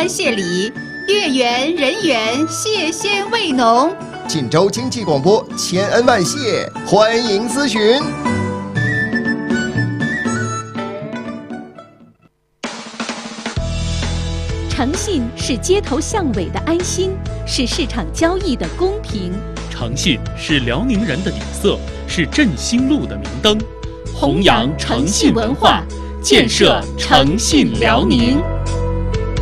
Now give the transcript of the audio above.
欢谢礼，月圆人圆，谢先未浓。 锦州经济广播千恩万谢，欢迎咨询。 诚信是街头巷尾的安心，是市场交易的公平。 诚信是辽宁人的底色，是振兴路的明灯。弘扬诚信文化，建设诚信辽宁。